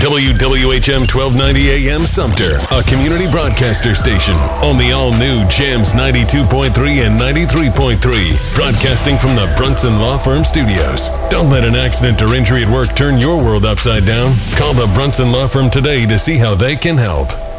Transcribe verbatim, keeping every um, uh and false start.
W W H M twelve ninety A M Sumter, a community broadcaster station on the all-new Jams ninety-two point three and ninety-three point three, broadcasting from the Brunson Law Firm Studios. Don't let an accident or injury at work turn your world upside down. Call the Brunson Law Firm today to see how they can help.